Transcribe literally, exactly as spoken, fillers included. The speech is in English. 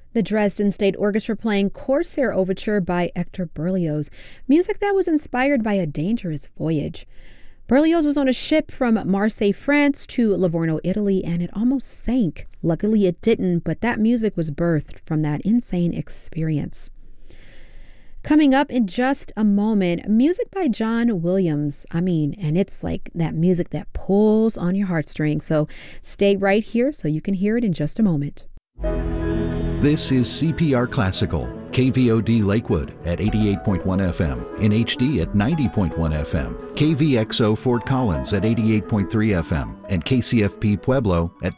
The Dresden State Orchestra playing Corsair Overture by Hector Berlioz, music that was inspired by a dangerous voyage. Berlioz was on a ship from Marseille, France to Livorno, Italy, and it almost sank. Luckily it didn't, but that music was birthed from that insane experience. Coming up in just a moment, music by John Williams. I mean, and it's like that music that pulls on your heartstrings. So stay right here so you can hear it in just a moment. This is C P R Classical, K V O D Lakewood at eighty-eight point one F M, in H D at ninety point one F M, K V X O Fort Collins at eighty-eight point three F M, and K C F P Pueblo at